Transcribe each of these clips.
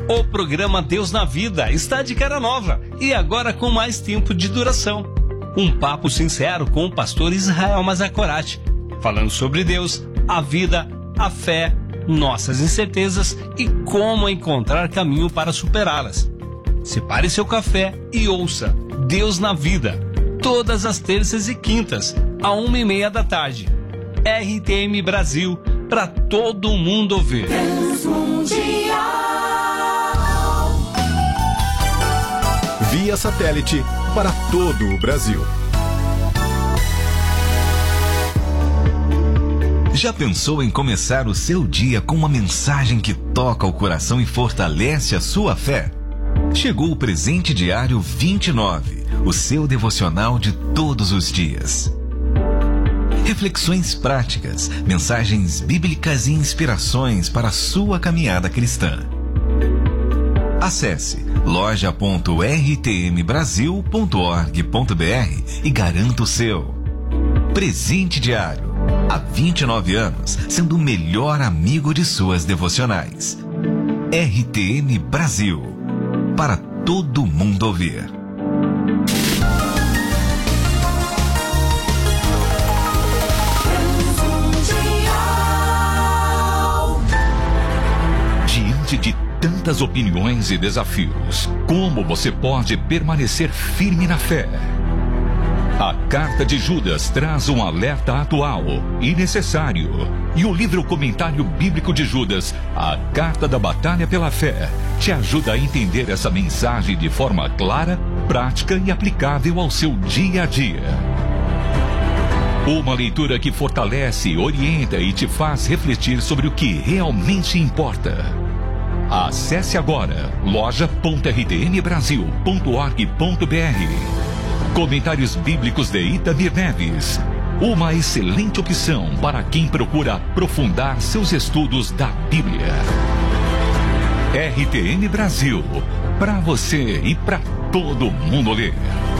O programa Deus na Vida está de cara nova e agora com mais tempo de duração. Um papo sincero com o pastor Israel Mazakorati, falando sobre Deus, a vida, a fé, nossas incertezas e como encontrar caminho para superá-las. Separe seu café e ouça Deus na Vida, todas as terças e quintas, à 1:30 da tarde. RTM Brasil, para todo mundo ouvir. Via satélite para todo o Brasil. Já pensou em começar o seu dia com uma mensagem que toca o coração e fortalece a sua fé? Chegou o Presente Diário 29, o seu devocional de todos os dias. Reflexões práticas, mensagens bíblicas e inspirações para a sua caminhada cristã. Acesse loja.rtmbrasil.org.br e garanta o seu. Presente Diário. Há 29 anos, sendo o melhor amigo de suas devocionais. RTM Brasil. Para todo mundo ouvir. Diante de tantas opiniões e desafios, como você pode permanecer firme na fé? A Carta de Judas traz um alerta atual e necessário. E o livro Comentário Bíblico de Judas, a Carta da Batalha pela Fé, te ajuda a entender essa mensagem de forma clara, prática e aplicável ao seu dia a dia. Uma leitura que fortalece, orienta e te faz refletir sobre o que realmente importa. Acesse agora loja.rtmbrasil.org.br. Comentários Bíblicos de Itamir Neves. Uma excelente opção para quem procura aprofundar seus estudos da Bíblia. RTM Brasil. Para você e para todo mundo ler.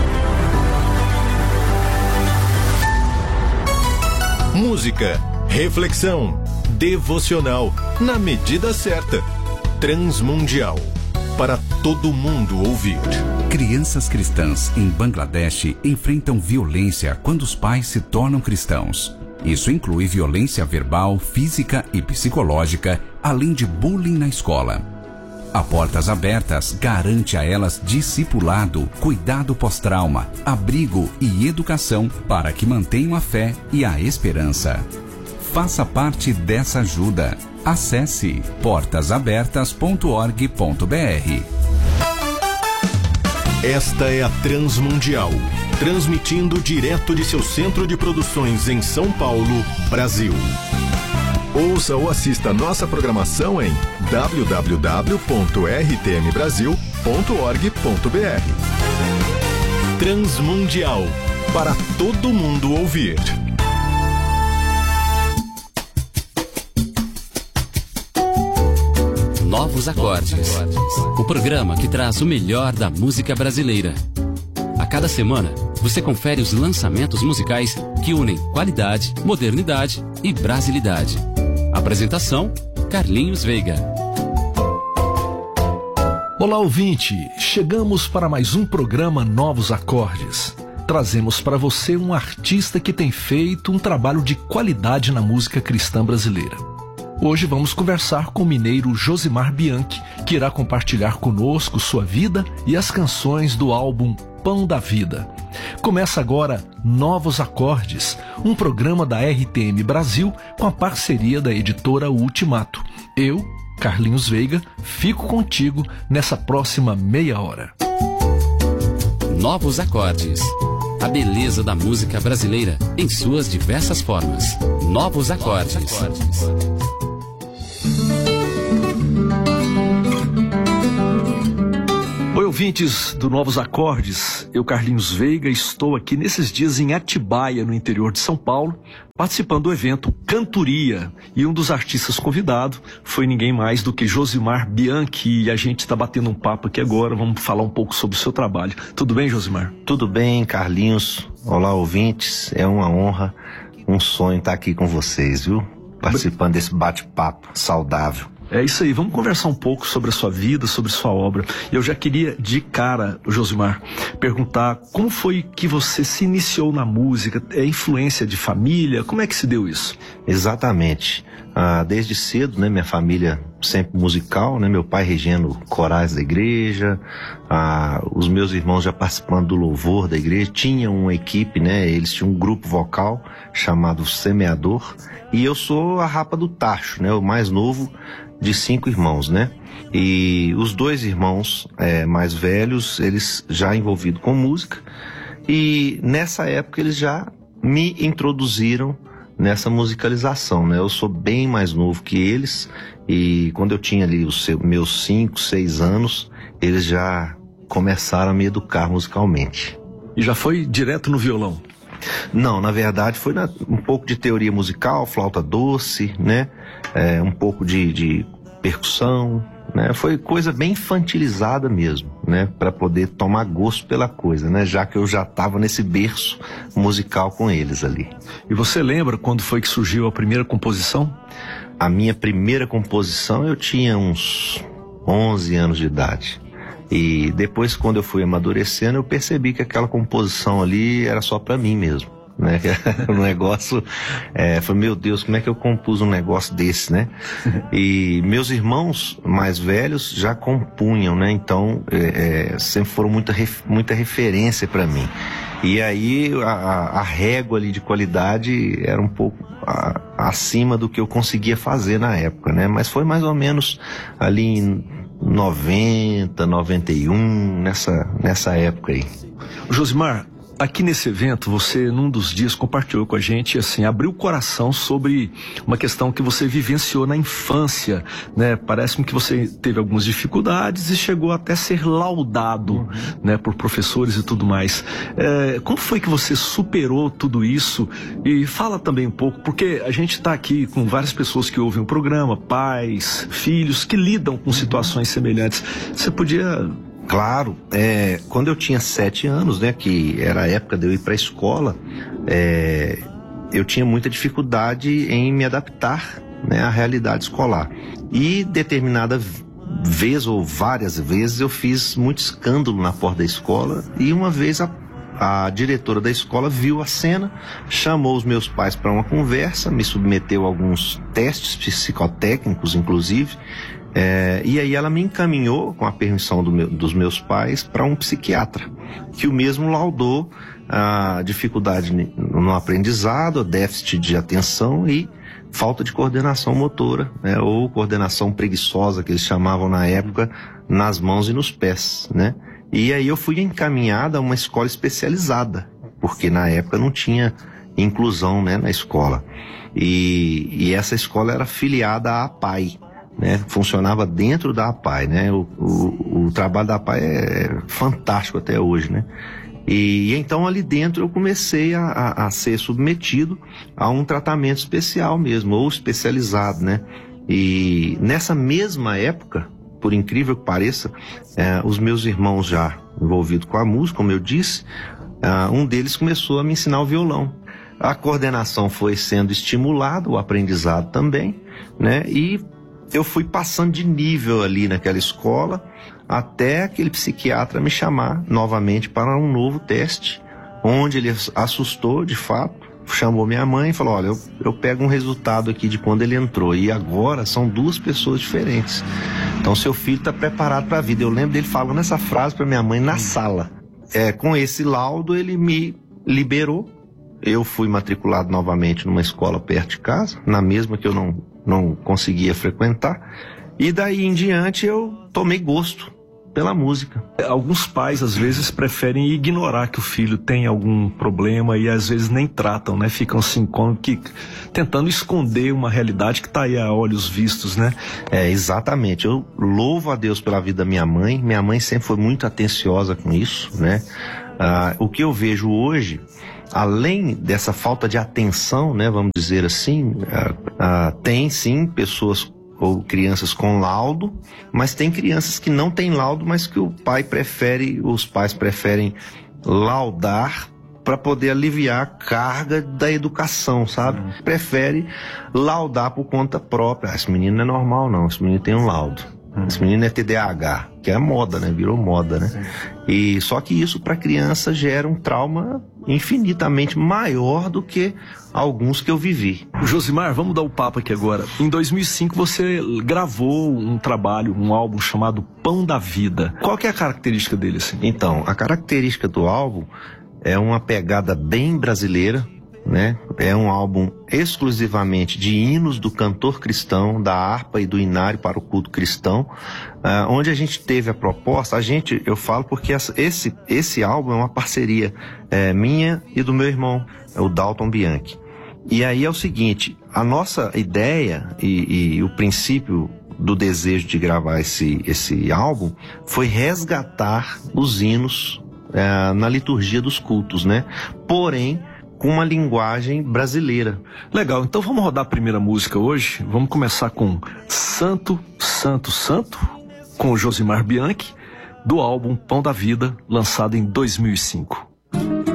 Música, reflexão, devocional, na medida certa. Transmundial. Para todo mundo ouvir. Crianças cristãs em Bangladesh enfrentam violência quando os pais se tornam cristãos. Isso inclui violência verbal, física e psicológica, além de bullying na escola. A Portas Abertas garante a elas discipulado, cuidado pós-trauma, abrigo e educação para que mantenham a fé e a esperança. Faça parte dessa ajuda. Acesse portasabertas.org.br. Esta é a Transmundial, transmitindo direto de seu centro de produções em São Paulo, Brasil. Ouça ou assista nossa programação em www.rtmbrasil.org.br. Transmundial, para todo mundo ouvir. Novos Acordes, o programa que traz o melhor da música brasileira. A cada semana, você confere os lançamentos musicais que unem qualidade, modernidade e brasilidade. Apresentação, Carlinhos Veiga. Olá, ouvinte! Chegamos para mais um programa Novos Acordes. Trazemos para você um artista que tem feito um trabalho de qualidade na música cristã brasileira. Hoje vamos conversar com o mineiro Josimar Bianchi, que irá compartilhar conosco sua vida e as canções do álbum Pão da Vida. Começa agora Novos Acordes, um programa da RTM Brasil com a parceria da editora Ultimato. Eu, Carlinhos Veiga, fico contigo nessa próxima meia hora. Novos Acordes. A beleza da música brasileira em suas diversas formas. Novos Acordes. Oi, ouvintes do Novos Acordes, eu, Carlinhos Veiga, estou aqui nesses dias em Atibaia, no interior de São Paulo, participando do evento Cantoria, e um dos artistas convidados foi ninguém mais do que Josimar Bianchi, e a gente está batendo um papo aqui agora, vamos falar um pouco sobre o seu trabalho. Tudo bem, Josimar? Tudo bem, Carlinhos. Olá, ouvintes, é uma honra, um sonho estar aqui com vocês, viu? Participando desse bate-papo saudável. É isso aí, vamos conversar um pouco sobre a sua vida, sobre a sua obra. Eu já queria, de cara, Josimar, perguntar como foi que você se iniciou na música? É influência de família? Como é que se deu isso? Exatamente. Desde cedo, né, minha família sempre musical, né, meu pai regendo corais da igreja, os meus irmãos já participando do louvor da igreja, tinham uma equipe, né, eles tinham um grupo vocal chamado Semeador, e eu sou a rapa do tacho, né, o mais novo de 5 irmãos, né, e os 2 irmãos mais velhos, eles já envolvidos com música, e nessa época eles já me introduziram nessa musicalização, né? Eu sou bem mais novo que eles, e quando eu tinha ali os meus 5, 6 anos, eles já começaram a me educar musicalmente. E já foi direto no violão? Não, na verdade foi um pouco de teoria musical, flauta doce, né? Um pouco de percussão, né? Foi coisa bem infantilizada mesmo, né? Para poder tomar gosto pela coisa, né? Já que eu já estava nesse berço musical com eles ali. E você lembra quando foi que surgiu a primeira composição? A minha primeira composição eu tinha uns 11 anos de idade. E depois, quando eu fui amadurecendo, eu percebi que aquela composição ali era só para mim mesmo, né? O negócio foi, meu Deus, como é que eu compus um negócio desse, né? E meus irmãos mais velhos já compunham, né? Então sempre foram muita referência para mim. E aí a régua ali de qualidade era um pouco acima do que eu conseguia fazer na época, né? Mas foi mais ou menos ali em 90, 91, nessa época aí. Josimar, aqui nesse evento, você, num dos dias, compartilhou com a gente, assim, abriu o coração sobre uma questão que você vivenciou na infância, né? Parece-me que você teve algumas dificuldades e chegou até a ser laudado, né, por professores e tudo mais. Como foi que você superou tudo isso? E fala também um pouco, porque a gente está aqui com várias pessoas que ouvem o programa, pais, filhos, que lidam com situações semelhantes. Você podia... Claro, quando eu tinha 7 anos, né, que era a época de eu ir para a escola, eu tinha muita dificuldade em me adaptar, né, à realidade escolar. E determinada vez ou várias vezes eu fiz muito escândalo na porta da escola, e uma vez a diretora da escola viu a cena, chamou os meus pais para uma conversa, me submeteu a alguns testes psicotécnicos, inclusive. E aí ela me encaminhou, com a permissão dos meus pais, para um psiquiatra, que o mesmo laudou a dificuldade no aprendizado, déficit de atenção e falta de coordenação motora, né, ou coordenação preguiçosa, que eles chamavam na época, nas mãos e nos pés, né? E aí eu fui encaminhada a uma escola especializada, porque na época não tinha inclusão, né, na escola. E essa escola era filiada à APAE, né, funcionava dentro da APAE, né? O trabalho da APAE é fantástico até hoje, né? E então ali dentro eu comecei a ser submetido a um tratamento especial mesmo, ou especializado, né? E nessa mesma época, por incrível que pareça, os meus irmãos já envolvidos com a música, como eu disse, um deles começou a me ensinar o violão. A coordenação foi sendo estimulada, o aprendizado também, né? E eu fui passando de nível ali naquela escola, até aquele psiquiatra me chamar novamente para um novo teste, onde ele assustou de fato, chamou minha mãe e falou: olha, eu pego um resultado aqui de quando ele entrou, e agora são 2 pessoas diferentes, então seu filho está preparado para a vida. Eu lembro dele falando essa frase para minha mãe na sala. Com esse laudo ele me liberou, eu fui matriculado novamente numa escola perto de casa, na mesma que eu não conseguia frequentar, e daí em diante eu tomei gosto pela música. Alguns pais às vezes preferem ignorar que o filho tem algum problema e às vezes nem tratam, né? Ficam assim tentando esconder uma realidade que está aí a olhos vistos, né? Exatamente. Eu louvo a Deus pela vida da minha mãe. Minha mãe sempre foi muito atenciosa com isso, né? O que eu vejo hoje, além dessa falta de atenção, né, vamos dizer assim, tem sim pessoas ou crianças com laudo, mas tem crianças que não têm laudo, mas que os pais preferem laudar para poder aliviar a carga da educação, sabe? Prefere laudar por conta própria. Esse menino não é normal, não. Esse menino tem um laudo. Esse menino é TDAH, que é moda, né? Virou moda, né? E só que isso para criança gera um trauma infinitamente maior do que alguns que eu vivi. Josimar, vamos dar o papo aqui agora. Em 2005 você gravou um trabalho, um álbum chamado Pão da Vida. Qual que é a característica dele, assim? Então, a característica do álbum é uma pegada bem brasileira, né? É um álbum exclusivamente de hinos do cantor cristão, da harpa e do inário para o culto cristão, onde a gente teve a proposta, eu falo porque esse álbum é uma parceria minha e do meu irmão, o Dalton Bianchi. E aí é o seguinte, a nossa ideia e o princípio do desejo de gravar esse álbum foi resgatar os hinos na liturgia dos cultos, né? Porém, com uma linguagem brasileira. Legal, então vamos rodar a primeira música hoje. Vamos começar com Santo, Santo, Santo, com o Josimar Bianchi, do álbum Pão da Vida, lançado em 2005.